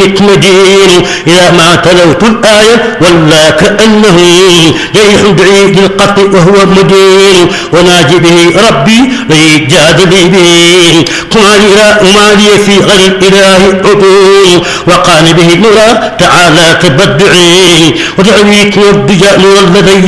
جريت مدين إذا ما تلوت الآية ولا كأنه جيح بعيد القطع وهو مدين وناجي به ربي ليجادل به وما لي في غير الإله عدول وقال به نورا تعالى تبدعي ودعويك والضجاء نور لدي